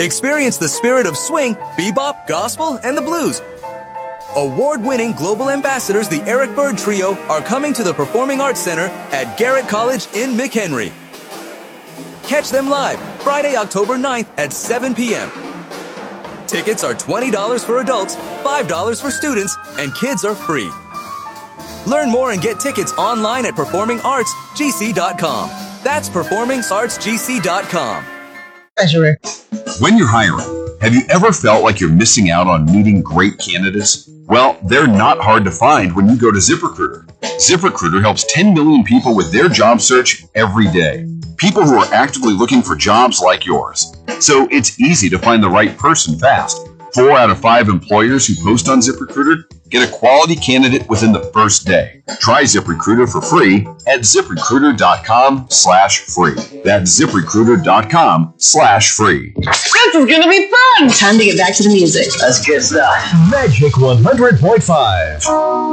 Experience the spirit of swing, bebop, gospel, and the blues. Award-winning global ambassadors, the Eric Bird Trio, are coming to the Performing Arts Center at Garrett College in McHenry. Catch them live Friday, October 9th at 7 p.m. Tickets are $20 for adults, $5 for students, and kids are free. Learn more and get tickets online at performingartsgc.com. That's performingartsgc.com. Treasurer. When you're hiring, have you ever felt like you're missing out on meeting great candidates? Well, they're not hard to find when you go to ZipRecruiter. ZipRecruiter helps 10 million people with their job search every day. People who are actively looking for jobs like yours. So it's easy to find the right person fast. 4 out of 5 employers who post on ZipRecruiter get a quality candidate within the first day. Try ZipRecruiter for free at ZipRecruiter.com/free. That's ZipRecruiter.com/free. This is gonna be fun! Time to get back to the music. That's good stuff. Magic 100.5.